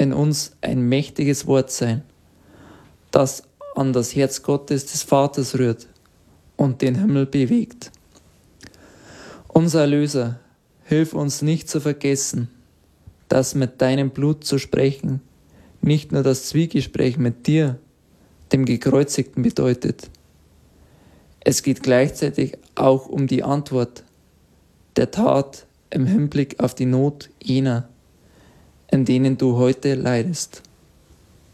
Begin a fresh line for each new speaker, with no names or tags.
in uns ein mächtiges Wort sein, das an das Herz Gottes des Vaters rührt und den Himmel bewegt. Unser Erlöser, hilf uns nicht zu vergessen, dass mit deinem Blut zu sprechen nicht nur das Zwiegespräch mit dir, dem Gekreuzigten, bedeutet. Es geht gleichzeitig auch um die Antwort der Tat im Hinblick auf die Not jener, in denen du heute leidest.